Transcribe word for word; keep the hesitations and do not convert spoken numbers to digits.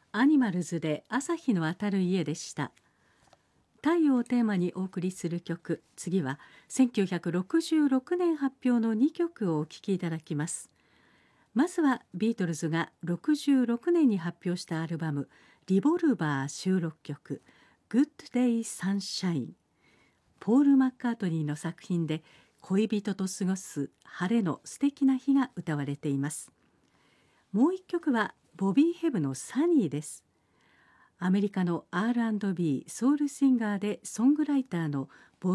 アニマルズで朝日の当たる家でした。太陽をテーマにお送りする曲、次はせんきゅうひゃくろくじゅうろくねん発表のにきょくをお聴きいただきます。まずはビートルズがろくじゅうろくねんに発表したアルバムリボルバー収録曲 Good Day Sunshine。 ポール・マッカートニーの作品で恋人と過ごす晴れの素敵な日が歌われています。もう一曲はボビー・ヘブのサニーです。アメリカの アールアンドビー ソウルシンガーでソングライターの